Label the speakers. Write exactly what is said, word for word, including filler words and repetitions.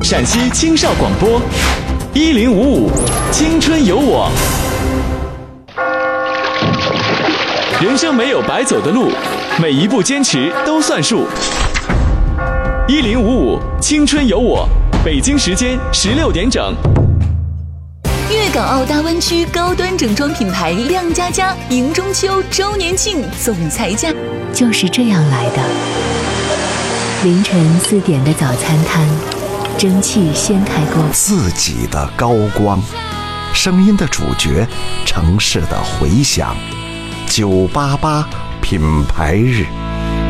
Speaker 1: 陕西青少广播，一零五五青春有我。人生没有白走的路，每一步坚持都算数。一零五五青春有我，北京时间十六点整。
Speaker 2: 粤港澳大湾区高端整装品牌亮佳佳迎中秋周年庆总裁价，
Speaker 3: 就是这样来的。凌晨四点的早餐摊，蒸汽掀开锅，
Speaker 4: 自己的高光，声音的主角，城市的回响。九八八品牌日。